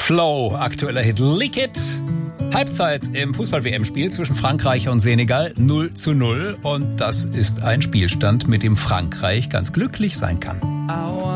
Flow, aktueller Hit Leak It. Halbzeit im Fußball-WM-Spiel zwischen Frankreich und Senegal 0:0. Und das ist ein Spielstand, mit dem Frankreich ganz glücklich sein kann.